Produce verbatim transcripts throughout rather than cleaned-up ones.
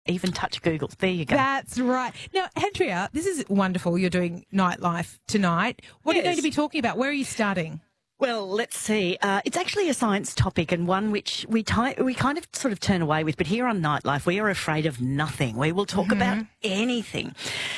even touch Google. There you go. That's right. Now, Andrea, this is wonderful. You're doing Nightlife tonight. What Yes. are you going to be talking about? Where are you starting? Well, let's see. Uh, it's actually a science topic and one which we ti- we kind of sort of turn away with. But here on Nightlife, we are afraid of nothing. We will talk Mm-hmm. about anything.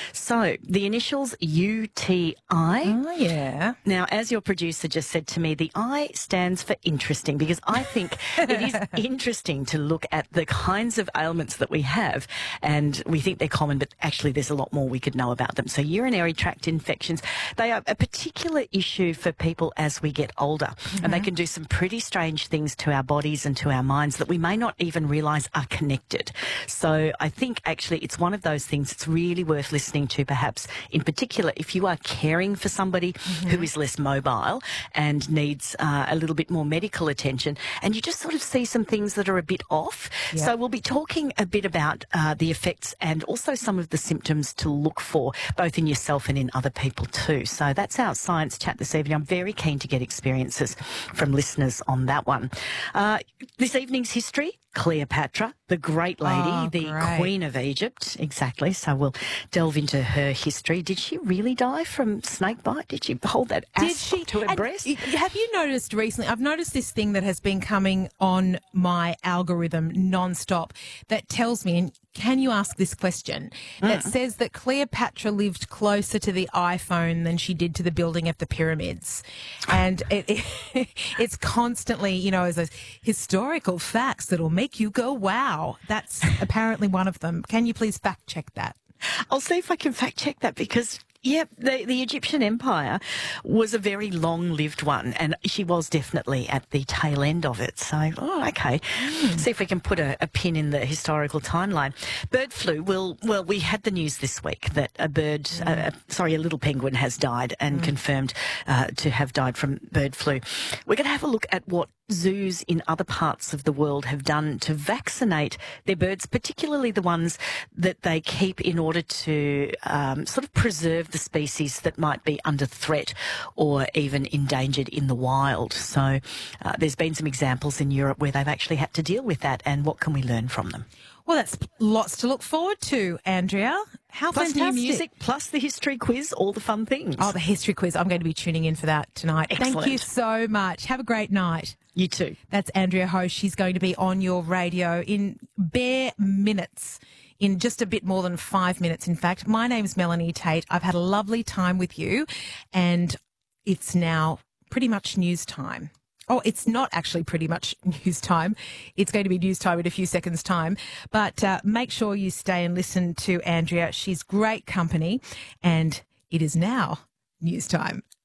So the initials U T I. Oh, yeah. Now, as your producer just said to me, the I stands for interesting because I think it is interesting to look at the kinds of ailments that we have and we think they're common, but actually there's a lot more we could know about them. So urinary tract infections, they are a particular issue for people as we get older, mm-hmm. and they can do some pretty strange things to our bodies and to our minds that we may not even realise are connected. So I think actually it's one of those things that's really worth listening to, perhaps in particular if you are caring for somebody mm-hmm. who is less mobile and needs uh, a little bit more medical attention, and you just sort of see some things that are a bit off. Yep. So we'll be talking a bit about uh, the effects and also some of the symptoms to look for, both in yourself and in other people too. So that's our science chat this evening. I'm very keen to get experiences from listeners on that one. Uh, this evening's history, Cleopatra, the great lady, oh, the great. Queen of Egypt. Exactly. So we'll delve into her history. Did she really die from snake bite? Did she hold that Did asp she to her and breast? Have you noticed recently, I've noticed this thing that has been coming on my algorithm nonstop that tells me, and can you ask this question, mm. that says that Cleopatra lived closer to the iPhone than she did to the building of the pyramids. And it, it, it's constantly, you know, as a historical facts that'll make you go, wow. That's apparently one of them. Can you please fact check that? I'll see if I can fact check that because, yeah, the, the Egyptian Empire was a very long-lived one and she was definitely at the tail end of it. So, oh, okay. Mm. See if we can put a, a pin in the historical timeline. Bird flu, will, well, we had the news this week that a bird, mm. uh, sorry, a little penguin has died and mm. confirmed uh, to have died from bird flu. We're going to have a look at what zoos in other parts of the world have done to vaccinate their birds, particularly the ones that they keep in order to um, sort of preserve the species that might be under threat or even endangered in the wild. So uh, there's been some examples in Europe where they've actually had to deal with that, and what can we learn from them? Well, that's lots to look forward to, Andrea. How plus fantastic. New music, plus the history quiz, all the fun things. Oh, the history quiz. I'm going to be tuning in for that tonight. Excellent. Thank you so much. Have a great night. You too. That's Andrea Host. She's going to be on your radio in bare minutes, in just a bit more than five minutes, in fact. My name's Melanie Tate. I've had a lovely time with you, and it's now pretty much news time. Oh, it's not actually pretty much news time. It's going to be news time in a few seconds' time. But uh, make sure you stay and listen to Andrea. She's great company, and it is now news time.